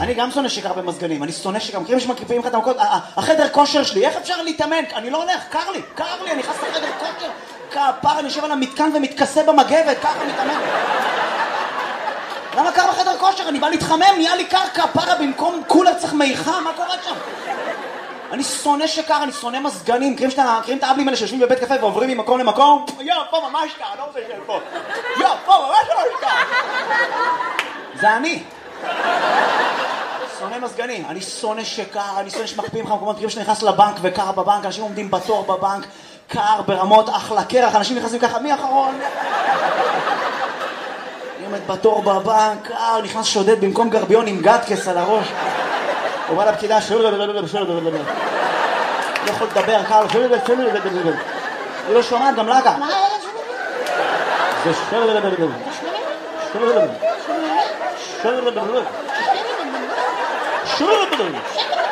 אני גם שונא שקר במזגנים, אני שונא שקר, מכירים שמקריפים לך את המכות, החדר כושר שלי, איך אפשר להתאמן? אני לא הולך, קר לי, אני נכנס לחדר כושר, כפר, אני יושב על המתקן ומתכסה במגבת, ככה מתאמן. למה קר בחדר כושר? אני בא להתחמם, נהיה לי קר כפרה, במקום קולר צריך מיכה, מה קורה שם? אני שונא שקר, אני שונא מזגנים, מכירים את האבלים האלה שיושבים בבית קפה ועוברים ממקום למקום? פה ממש קר, אני לא רוצה לשאול פה ממש קר. זה אני. שונא מזגנים, אני שונא שקר, אני שונא שמקפיאים לך מקומות, מכירים שנכנס לבנק וקר בבנק, אנשים עומדים בתור בבנק, קר ברמות אחלה קרח, אנשים נכנסים ככה, מי אחרון? אני עומד בתור בבנק, קר, נכנס שודד במקום גרביון עם גדקס על הראש. הוא בא לפקידה, לא יכול לדבר, קר, היא לא שומעת, גם לגה. זה